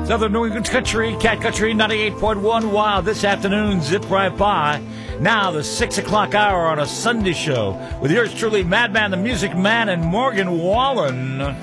Southern New England Country, Cat Country 98.1. Wow, this afternoon, zip right by. Now, the 6 o'clock hour on a Sunday show with yours truly, Madman the Music Man and Morgan Wallen.